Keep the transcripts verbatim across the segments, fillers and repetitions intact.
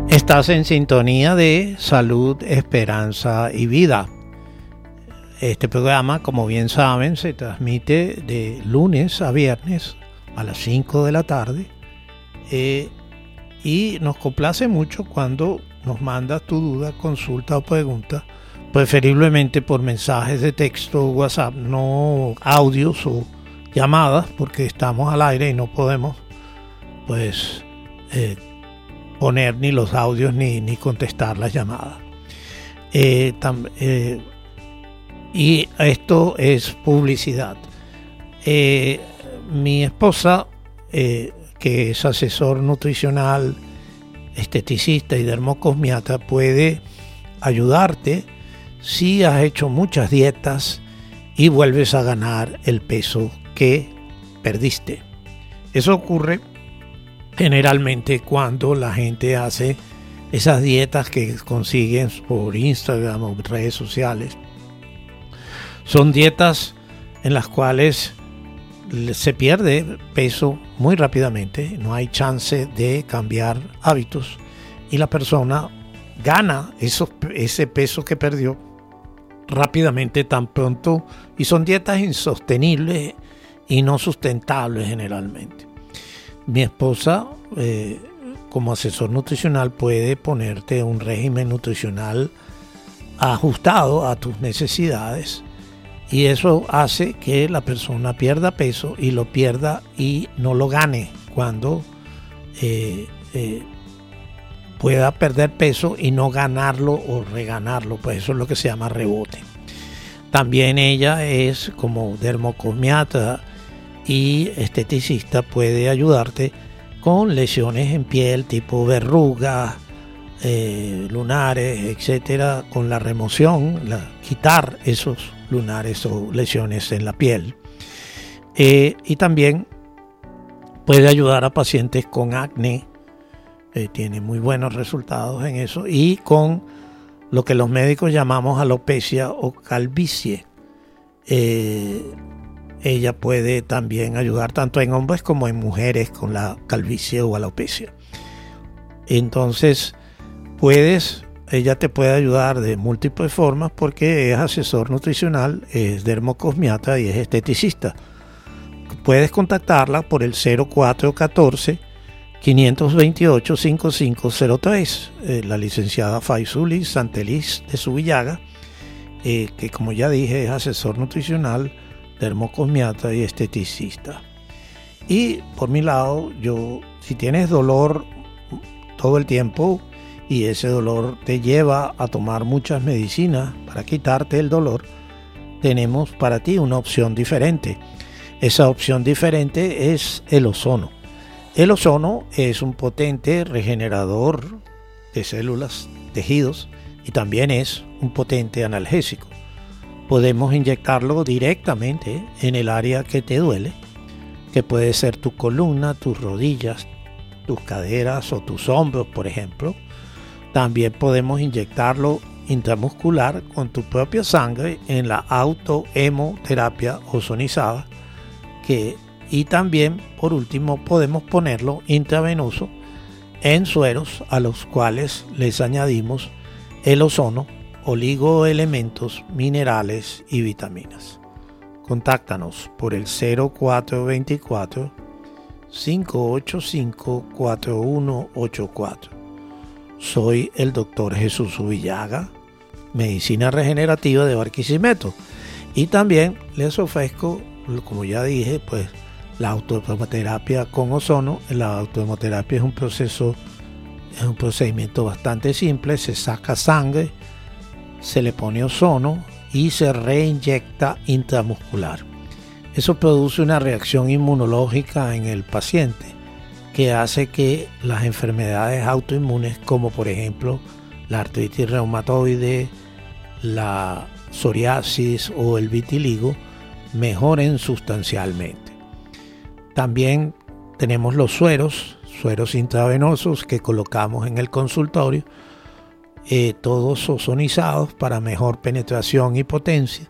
Estás en sintonía de Salud, Esperanza y Vida. Este programa, como bien saben, se transmite de lunes a viernes a las cinco de la tarde eh, y nos complace mucho cuando nos mandas tu duda, consulta o pregunta, preferiblemente por mensajes de texto o WhatsApp, no audios o llamadas, porque estamos al aire y no podemos pues eh, poner ni los audios ni, ni contestar las llamadas. Eh, tam, eh, y esto es publicidad. Eh, mi esposa, eh, que es asesor nutricional, esteticista y dermocosmiatra, puede ayudarte si has hecho muchas dietas y vuelves a ganar el peso que perdiste. Eso ocurre generalmente cuando la gente hace esas dietas que consiguen por Instagram o redes sociales. Son dietas en las cuales se pierde peso muy rápidamente, no hay chance de cambiar hábitos y la persona gana esos, ese peso que perdió rápidamente tan pronto, y son dietas insostenibles y no sustentables generalmente. Mi esposa, eh, como asesor nutricional, puede ponerte un régimen nutricional ajustado a tus necesidades, y eso hace que la persona pierda peso y lo pierda y no lo gane cuando eh, eh, pueda perder peso y no ganarlo o reganarlo. Pues eso es lo que se llama rebote. También ella es, como dermocosmiatra y esteticista, puede ayudarte con lesiones en piel tipo verrugas, eh, lunares, etcétera, con la remoción, la, quitar esos lunares o lesiones en la piel. Eh, y también puede ayudar a pacientes con acné, eh, tiene muy buenos resultados en eso, y con lo que los médicos llamamos alopecia o calvicie. Eh, ella puede también ayudar tanto en hombres como en mujeres con la calvicie o alopecia. Entonces, puedes, ella te puede ayudar de múltiples formas porque es asesor nutricional, es dermocosmiatra y es esteticista. Puedes contactarla por el cero cuatro uno cuatro, cinco dos ocho, cinco cinco cero tres, eh, la licenciada Faisuli Santeliz de Subillaga, eh, que como ya dije es asesor nutricional, dermocosmiatra y esteticista. Y por mi lado, yo, si tienes dolor todo el tiempo y ese dolor te lleva a tomar muchas medicinas para quitarte el dolor, tenemos para ti una opción diferente. Esa opción diferente es el ozono. El ozono es un potente regenerador de células, tejidos, y también es un potente analgésico. Podemos inyectarlo directamente en el área que te duele, que puede ser tu columna, tus rodillas, tus caderas o tus hombros, por ejemplo. También podemos inyectarlo intramuscular con tu propia sangre en la autohemoterapia ozonizada, que y también, por último, podemos ponerlo intravenoso en sueros a los cuales les añadimos el ozono, oligoelementos, minerales y vitaminas. Contáctanos por el cero cuatro dos cuatro, cinco ocho cinco, cuatro uno ocho cuatro. Soy el doctor Jesús Subillaga, medicina regenerativa de Barquisimeto, y también les ofrezco, como ya dije, pues la autohemoterapia con ozono. La autohemoterapia es un proceso, es un procedimiento bastante simple. Se saca sangre, se le pone ozono y se reinyecta intramuscular. Eso produce una reacción inmunológica en el paciente que hace que las enfermedades autoinmunes, como por ejemplo la artritis reumatoide, la psoriasis o el vitiligo, mejoren sustancialmente. También tenemos los sueros, sueros intravenosos que colocamos en el consultorio, eh, todos ozonizados para mejor penetración y potencia.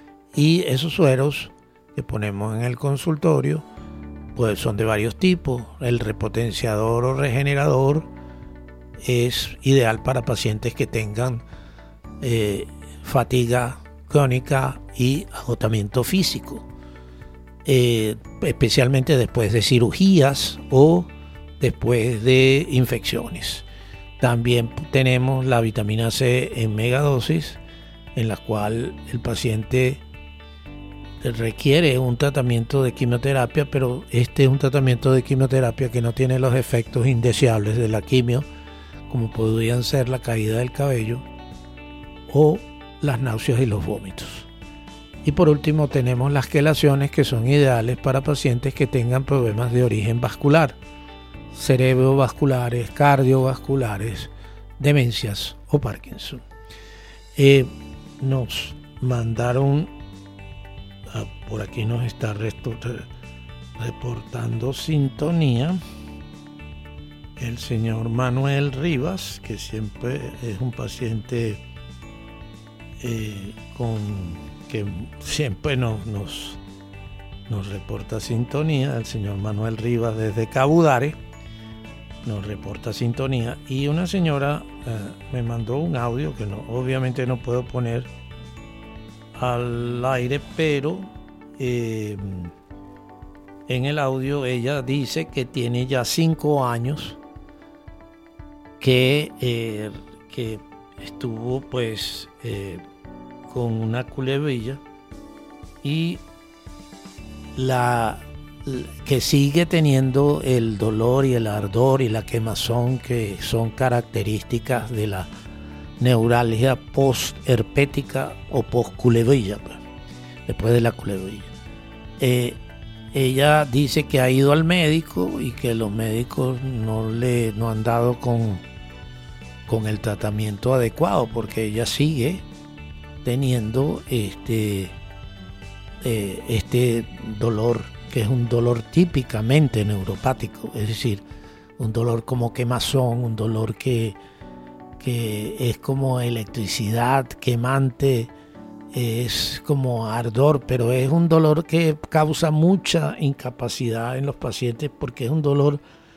Y esos sueros que ponemos en el consultorio pues son de varios tipos: el repotenciador o regenerador, es ideal para pacientes que tengan eh, fatiga crónica y agotamiento físico, eh, especialmente después de cirugías o después de infecciones. También tenemos la vitamina C en megadosis, en la cual el paciente requiere un tratamiento de quimioterapia, pero este es un tratamiento de quimioterapia que no tiene los efectos indeseables de la quimio, como podrían ser la caída del cabello o las náuseas y los vómitos. Y por último tenemos las quelaciones, que son ideales para pacientes que tengan problemas de origen vascular, cerebrovasculares, cardiovasculares, demencias o Parkinson. Eh, nos mandaron, ah, por aquí nos está resto, reportando sintonía el señor Manuel Rivas, que siempre es un paciente eh, con que siempre nos, nos, nos reporta sintonía. El señor Manuel Rivas desde Cabudare nos reporta sintonía, y una señora eh, me mandó un audio que no, obviamente no puedo poner al aire, pero eh, en el audio ella dice que tiene ya cinco años que, eh, que estuvo pues eh, con una culebrilla, y la que sigue teniendo el dolor y el ardor y la quemazón que son características de la neuralgia post-herpética o post-culebrilla, pues, después de la culebrilla. Eh, ella dice que ha ido al médico y que los médicos no le no han dado con, con el tratamiento adecuado, porque ella sigue teniendo este, eh, este dolor, que es un dolor típicamente neuropático, es decir, un dolor como quemazón, un dolor que, que es como electricidad quemante, es como ardor, pero es un dolor que causa mucha incapacidad en los pacientes, porque es un dolor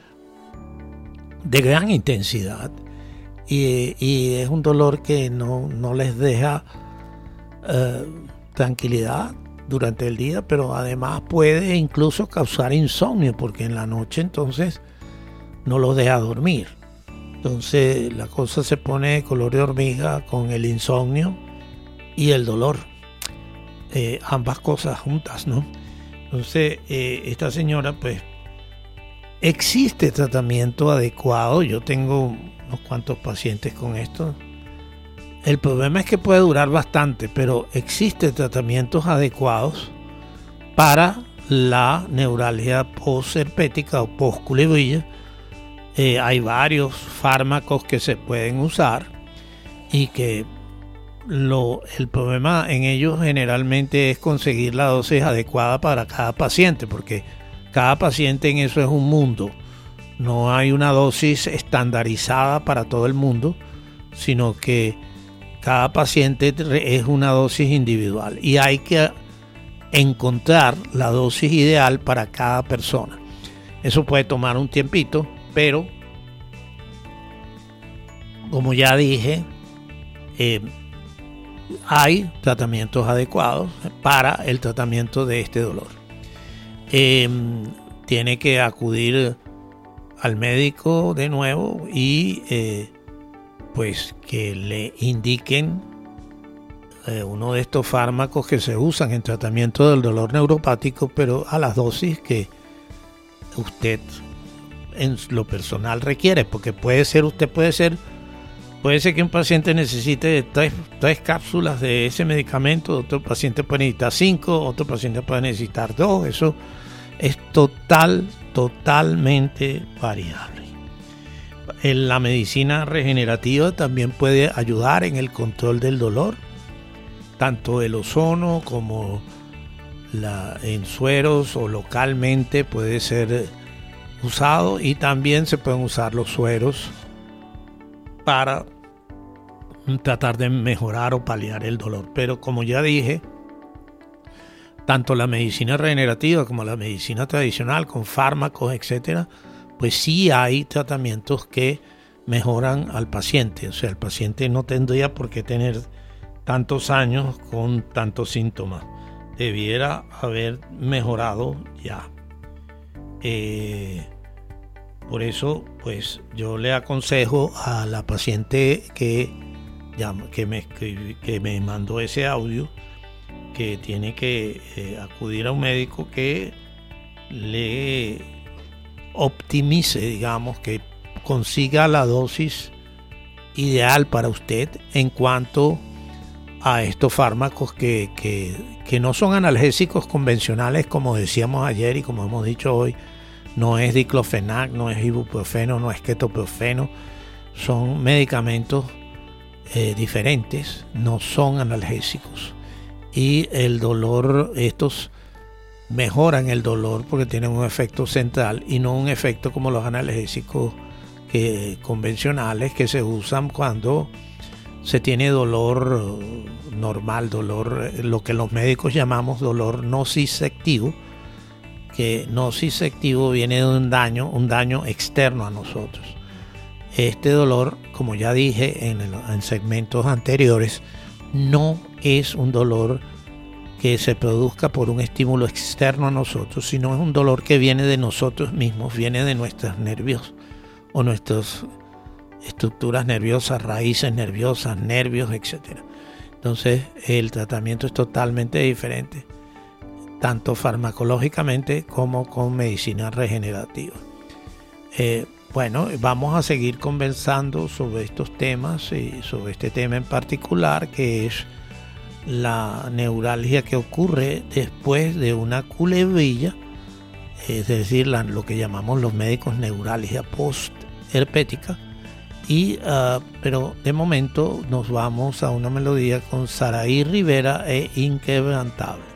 de gran intensidad, y, y es un dolor que no, no les deja uh, tranquilidad durante el día, pero además puede incluso causar insomnio, porque en la noche entonces no los deja dormir. Entonces la cosa se pone de color de hormiga con el insomnio y el dolor, eh, ambas cosas juntas, ¿no? Entonces eh, esta señora, pues, existe tratamiento adecuado. Yo tengo unos cuantos pacientes con esto. El problema es que puede durar bastante, pero existen tratamientos adecuados para la neuralgia post-herpética o post-culebrilla. Eh, hay varios fármacos que se pueden usar, y que lo, el problema en ellos generalmente es conseguir la dosis adecuada para cada paciente, porque cada paciente en eso es un mundo. No hay una dosis estandarizada para todo el mundo, sino que cada paciente es una dosis individual, y hay que encontrar la dosis ideal para cada persona. Eso puede tomar un tiempito, pero como ya dije, eh, hay tratamientos adecuados para el tratamiento de este dolor. Eh, tiene que acudir al médico de nuevo y eh, pues que le indiquen eh, uno de estos fármacos que se usan en tratamiento del dolor neuropático, pero a las dosis que usted en lo personal requiere, porque puede ser, usted puede ser, puede ser que un paciente necesite tres, tres cápsulas de ese medicamento, otro paciente puede necesitar cinco, otro paciente puede necesitar dos. Eso es total, totalmente variable. En la medicina regenerativa también puede ayudar en el control del dolor, tanto el ozono como la, en sueros o localmente puede ser usado, y también se pueden usar los sueros para tratar de mejorar o paliar el dolor. Pero como ya dije, tanto la medicina regenerativa como la medicina tradicional con fármacos, etcétera, pues sí hay tratamientos que mejoran al paciente. O sea, el paciente no tendría por qué tener tantos años con tantos síntomas. Debiera haber mejorado ya. Eh, por eso, pues yo le aconsejo a la paciente que, ya, que, me, escribí, que me mandó ese audio, que tiene que eh, acudir a un médico que le optimice, digamos, que consiga la dosis ideal para usted en cuanto a estos fármacos que, que, que no son analgésicos convencionales, como decíamos ayer y como hemos dicho hoy. No es diclofenac, no es ibuprofeno, no es ketoprofeno. Son medicamentos eh, diferentes, no son analgésicos. Y el dolor, estos mejoran el dolor porque tienen un efecto central y no un efecto como los analgésicos que, convencionales que se usan cuando se tiene dolor normal, dolor, lo que los médicos llamamos dolor nociceptivo, que nociceptivo viene de un daño, un daño externo a nosotros. Este dolor, como ya dije en, el, en segmentos anteriores, no es un dolor que se produzca por un estímulo externo a nosotros, sino es un dolor que viene de nosotros mismos, viene de nuestros nervios o nuestras estructuras nerviosas, raíces nerviosas, nervios, etcétera. Entonces el tratamiento es totalmente diferente, tanto farmacológicamente como con medicina regenerativa. Eh, bueno, vamos a seguir conversando sobre estos temas y sobre este tema en particular, que es la neuralgia que ocurre después de una culebrilla, es decir, la, lo que llamamos los médicos neuralgia post-herpética. Y, uh, pero de momento nos vamos a una melodía con Saraí Rivera e Inquebrantable.